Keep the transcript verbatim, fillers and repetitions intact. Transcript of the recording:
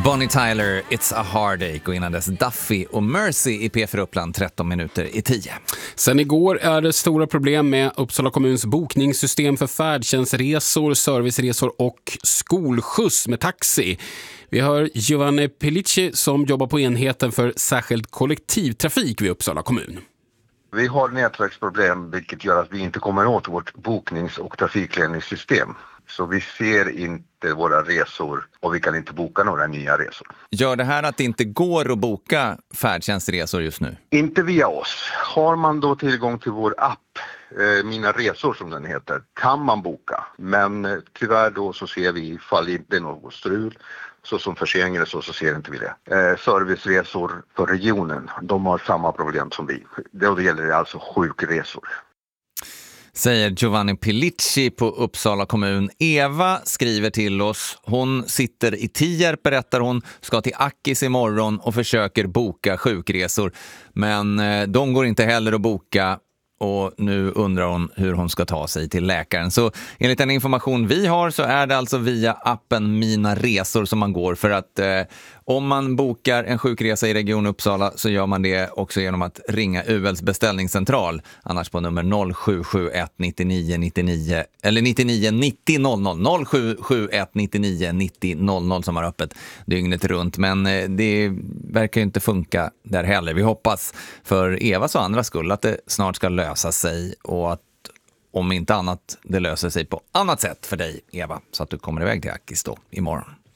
Bonnie Tyler, It's a Heartache, och innan dess Duffy och Mercy i P fyra Uppland tretton minuter i tio. Sen igår är det stora problem med Uppsala kommuns bokningssystem för färdtjänstresor, serviceresor och skolskjuts med taxi. Vi hör Giovanni Pellicci som jobbar på enheten för särskild kollektivtrafik vid Uppsala kommun. Vi har nätverksproblem vilket gör att vi inte kommer åt vårt boknings- och trafikledningssystem. Så vi ser inte våra resor och vi kan inte boka några nya resor. Gör det här att det inte går att boka färdtjänstresor just nu? Inte via oss. Har man då tillgång till vår app, eh, Mina resor som den heter, kan man boka. Men eh, tyvärr då så ser vi ifall det inte är något strul, så som förseningar så, så ser inte vi det. Eh, serviceresor för regionen, de har samma problem som vi. Då gäller det alltså sjukresor. Säger Giovanni Pellicci på Uppsala kommun. Eva skriver till oss. Hon sitter i Tierp, berättar hon, ska till Akis imorgon och försöker boka sjukresor. Men eh, de går inte heller att boka. Och nu undrar hon hur hon ska ta sig till läkaren. Så enligt den information vi har så är det alltså via appen Mina resor som man går. För att eh, om man bokar en sjukresa i Region Uppsala så gör man det också genom att ringa U L:s beställningscentral. Annars på nummer noll sju sju ett nittionio nittionio eller nittionio nittio noll noll. noll sju sju ett nittionio nittio noll noll som har öppet dygnet runt. Men eh, det verkar ju inte funka där heller. Vi hoppas för Evas och andra skull att det snart ska lösa sig och att om inte annat det löser sig på annat sätt för dig, Eva, så att du kommer iväg till Akis då imorgon.